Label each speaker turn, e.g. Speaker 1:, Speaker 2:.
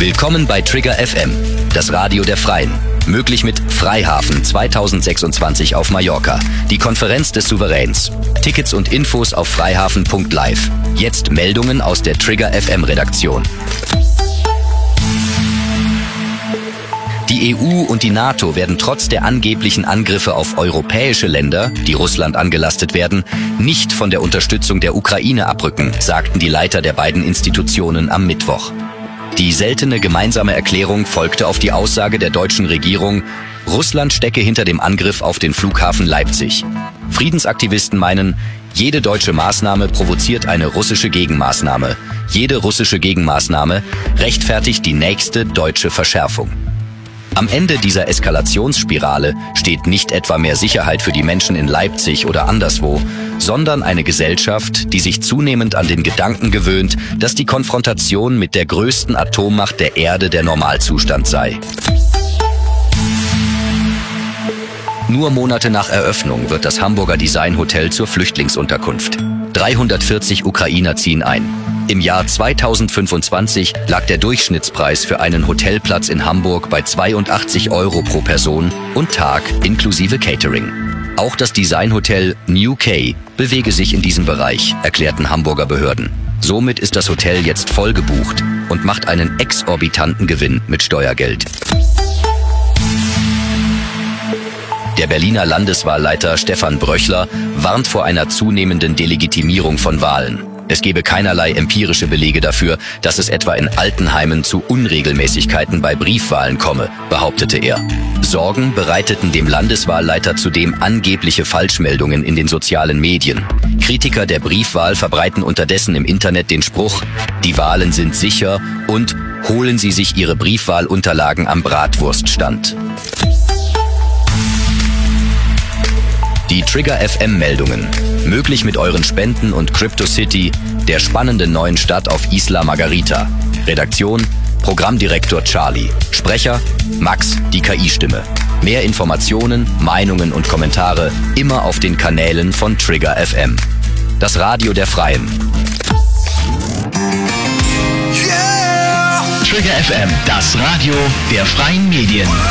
Speaker 1: Willkommen bei Trigger FM, das Radio der Freien. Möglich mit Freihafen 2026 auf Mallorca, die Konferenz des Souveräns. Tickets und Infos auf freihafen.live. Jetzt Meldungen aus der Trigger FM Redaktion. Die EU und die NATO werden trotz der angeblichen Angriffe auf europäische Länder, die Russland angelastet werden, nicht von der Unterstützung der Ukraine abrücken, sagten die Leiter der beiden Institutionen am Mittwoch. Die seltene gemeinsame Erklärung folgte auf die Aussage der deutschen Regierung, Russland stecke hinter dem Angriff auf den Flughafen Leipzig. Friedensaktivisten meinen, jede deutsche Maßnahme provoziert eine russische Gegenmaßnahme. Jede russische Gegenmaßnahme rechtfertigt die nächste deutsche Verschärfung. Am Ende dieser Eskalationsspirale steht nicht etwa mehr Sicherheit für die Menschen in Leipzig oder anderswo, sondern eine Gesellschaft, die sich zunehmend an den Gedanken gewöhnt, dass die Konfrontation mit der größten Atommacht der Erde der Normalzustand sei. Nur Monate nach Eröffnung wird das Hamburger Designhotel zur Flüchtlingsunterkunft. 340 Ukrainer ziehen ein. Im Jahr 2025 lag der Durchschnittspreis für einen Hotelplatz in Hamburg bei 82 € pro Person und Tag inklusive Catering. Auch das Designhotel New K bewege sich in diesem Bereich, erklärten Hamburger Behörden. Somit ist das Hotel jetzt voll gebucht und macht einen exorbitanten Gewinn mit Steuergeld. Der Berliner Landeswahlleiter Stefan Bröchler warnt vor einer zunehmenden Delegitimierung von Wahlen. Es gebe keinerlei empirische Belege dafür, dass es etwa in Altenheimen zu Unregelmäßigkeiten bei Briefwahlen komme, behauptete er. Sorgen bereiteten dem Landeswahlleiter zudem angebliche Falschmeldungen in den sozialen Medien. Kritiker der Briefwahl verbreiten unterdessen im Internet den Spruch, die Wahlen sind sicher und holen Sie sich Ihre Briefwahlunterlagen am Bratwurststand. Die Trigger FM Meldungen. Möglich mit euren Spenden und CryptoCity, der spannenden neuen Stadt auf Isla Margarita. Redaktion, Programmdirektor Charlie. Sprecher, Max, die KI-Stimme. Mehr Informationen, Meinungen und Kommentare immer auf den Kanälen von Trigger FM. Das Radio der Freien.
Speaker 2: Trigger FM, das Radio der freien Medien.